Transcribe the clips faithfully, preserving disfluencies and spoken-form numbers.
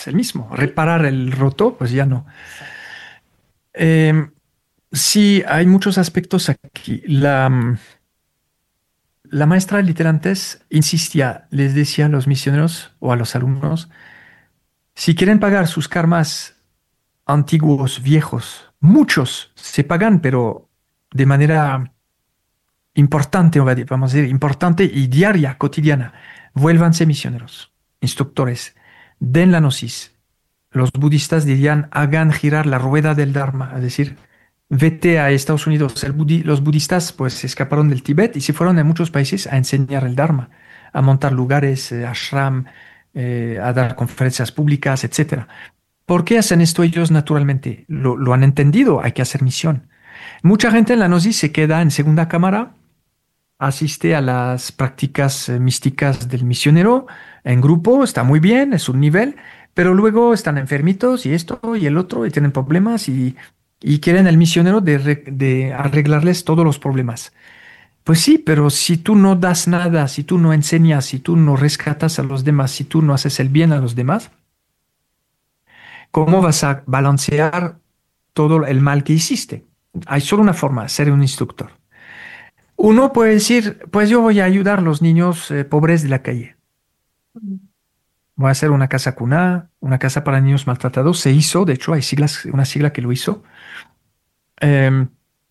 es el mismo. Reparar el roto, pues ya no. Eh, sí, hay muchos aspectos aquí. La, mm, la maestra literantes insistía, les decía a los misioneros o a los alumnos, si quieren pagar sus karmas antiguos, viejos, muchos se pagan, pero de manera importante, o va- vamos a decir, importante y diaria, cotidiana. Vuélvanse misioneros, instructores, den la gnosis. Los budistas dirían, hagan girar la rueda del Dharma, es decir, vete a Estados Unidos. El budi- los budistas pues se escaparon del Tíbet y se fueron a muchos países a enseñar el Dharma, a montar lugares, eh, ashram, eh, a dar conferencias públicas, etcétera. ¿Por qué hacen esto ellos naturalmente? Lo, lo han entendido, hay que hacer misión. Mucha gente en la gnosis se queda en segunda cámara, asiste a las prácticas eh, místicas del misionero en grupo, está muy bien, es un nivel, pero luego están enfermitos y esto y el otro y tienen problemas y, y quieren el misionero de, re- de arreglarles todos los problemas. Pues sí, pero si tú no das nada, si tú no enseñas, si tú no rescatas a los demás, si tú no haces el bien a los demás, ¿cómo vas a balancear todo el mal que hiciste? Hay solo una forma, ser un instructor. Uno puede decir, pues yo voy a ayudar a los niños eh, pobres de la calle. Voy a hacer una casa cuna, una casa para niños maltratados. Se hizo, de hecho, hay siglas, una sigla que lo hizo. Em,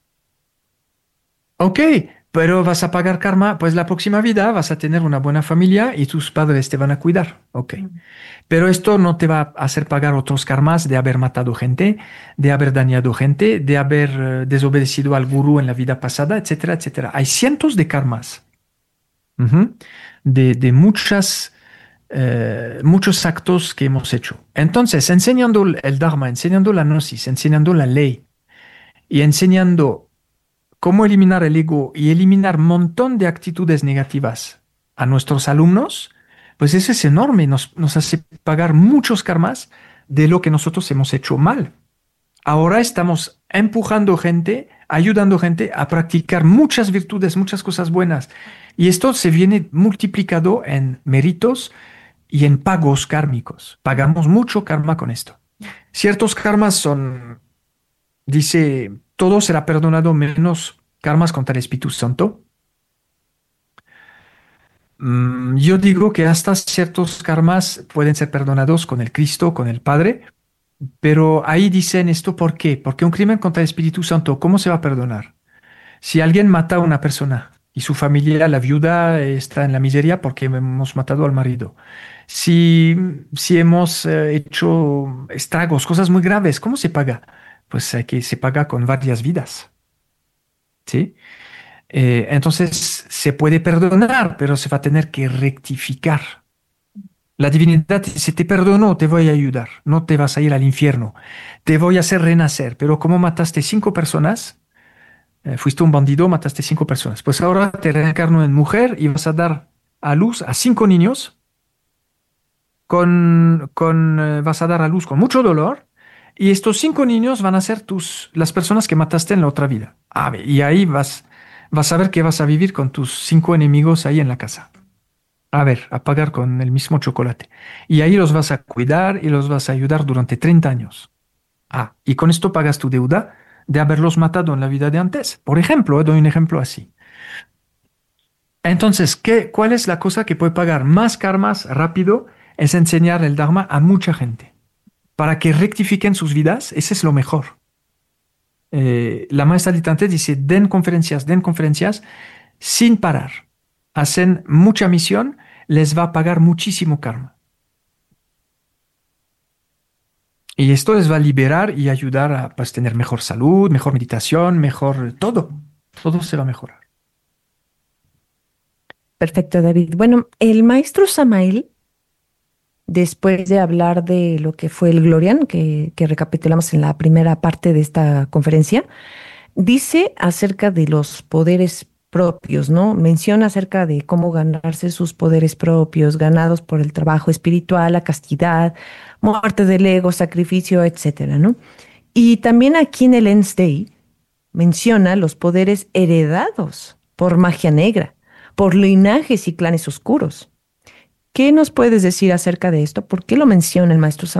ok, pero vas a pagar karma, pues la próxima vida vas a tener una buena familia y tus padres te van a cuidar. Ok. Pero esto no te va a hacer pagar otros karmas de haber matado gente, de haber dañado gente, de haber eh, desobedecido al gurú en la vida pasada, etcétera, etcétera. Hay cientos de karmas, ujú, de, de muchas, eh, muchos actos que hemos hecho. Entonces, enseñando el Dharma, enseñando la gnosis, enseñando la ley y enseñando cómo eliminar el ego y eliminar un montón de actitudes negativas a nuestros alumnos, pues eso es enorme, nos, nos hace pagar muchos karmas de lo que nosotros hemos hecho mal. Ahora estamos empujando gente, ayudando gente a practicar muchas virtudes, muchas cosas buenas. Y esto se viene multiplicado en méritos y en pagos kármicos. Pagamos mucho karma con esto. Ciertos karmas son, dice, todo será perdonado menos karmas contra el Espíritu Santo. Mm, yo digo que hasta ciertos karmas pueden ser perdonados con el Cristo, con el Padre, pero ahí dicen esto, ¿por qué? Porque un crimen contra el Espíritu Santo, ¿cómo se va a perdonar? Si alguien mata a una persona y su familia, la viuda, está en la miseria porque hemos matado al marido. Si, si hemos eh, hecho estragos, cosas muy graves, ¿cómo se paga? Pues hay que se paga con varias vidas, ¿sí? Eh, entonces se puede perdonar, pero se va a tener que rectificar. La divinidad, si te perdono, te voy a ayudar, no te vas a ir al infierno, te voy a hacer renacer, pero como mataste cinco personas, eh, fuiste un bandido, mataste cinco personas, pues ahora te reencarno en mujer y vas a dar a luz a cinco niños, con, con, eh, vas a dar a luz con mucho dolor, y estos cinco niños van a ser tus, las personas que mataste en la otra vida. Ah, y ahí vas, vas a ver que vas a vivir con tus cinco enemigos ahí en la casa. A ver, a pagar con el mismo chocolate. Y ahí los vas a cuidar y los vas a ayudar durante treinta años. Ah, y con esto pagas tu deuda de haberlos matado en la vida de antes. Por ejemplo, eh, doy un ejemplo así. Entonces, ¿qué, cuál es la cosa que puede pagar más karmas rápido? Es enseñar el Dharma a mucha gente. Para que rectifiquen sus vidas, ese es lo mejor. Eh, la maestra Ditante dice, den conferencias, den conferencias sin parar. Hacen mucha misión, les va a pagar muchísimo karma. Y esto les va a liberar y ayudar a pues, tener mejor salud, mejor meditación, mejor todo. Todo se va a mejorar. Perfecto, David. Bueno, el maestro Samael, después de hablar de lo que fue el Glorian, que, que recapitulamos en la primera parte de esta conferencia, dice acerca de los poderes propios, ¿no? Menciona acerca de cómo ganarse sus poderes propios, ganados por el trabajo espiritual, la castidad, muerte del ego, sacrificio, etcétera, ¿no? Y también aquí en el Ens Dei menciona los poderes heredados por magia negra, por linajes y clanes oscuros. ¿Qué nos puedes decir acerca de esto? ¿Por qué lo menciona el maestro